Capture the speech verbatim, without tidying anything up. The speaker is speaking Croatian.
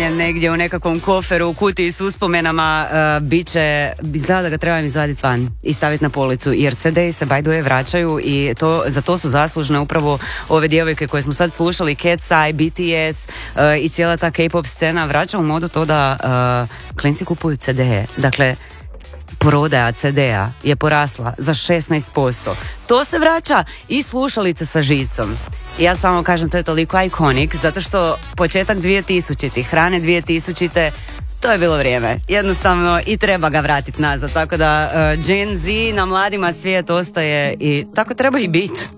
hranjen negdje u nekakvom koferu, u kutiji s uspomenama, uh, bit će, izgleda da ga trebam izvaditi van i staviti na policu, jer ce de se by the way vraćaju i to, za to su zaslužne upravo ove djevojke koje smo sad slušali, Cat's Eye, be te es uh, i cijela ta K-pop scena vraća u modu to da uh, klinci kupuju ce de. Dakle, prodaja ce de-a je porasla za šesnaest posto. To se vraća i slušalice sa žicom. Ja samo kažem, to je toliko ikonik, zato što početak dvije tisućite, hrane dvije tisućite, to je bilo vrijeme. Jednostavno i treba ga vratiti nazad. Tako da uh, Gen Z na mladima svijet ostaje i tako treba i biti.